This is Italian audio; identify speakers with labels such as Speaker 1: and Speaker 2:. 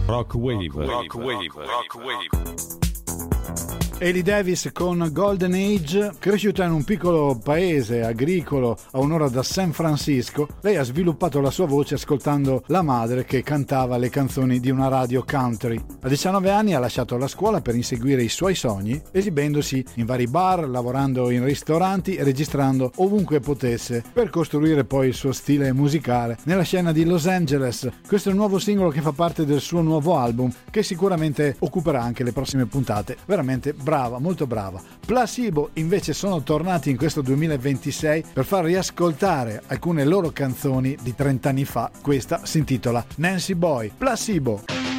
Speaker 1: Rock Wave.
Speaker 2: Hailey Davis con Golden Age. Cresciuta in un piccolo paese agricolo a un'ora da San Francisco, lei ha sviluppato la sua voce ascoltando la madre che cantava le canzoni di una radio country. A 19 anni ha lasciato la scuola per inseguire i suoi sogni, esibendosi in vari bar, lavorando in ristoranti e registrando ovunque potesse, per costruire poi il suo stile musicale nella scena di Los Angeles. Questo è il nuovo singolo che fa parte del suo nuovo album, che sicuramente occuperà anche le prossime puntate. Veramente brava, molto brava. Placebo invece sono tornati in questo 2026 per far riascoltare alcune loro canzoni di 30 anni fa. Questa si intitola Nancy Boy. Placebo.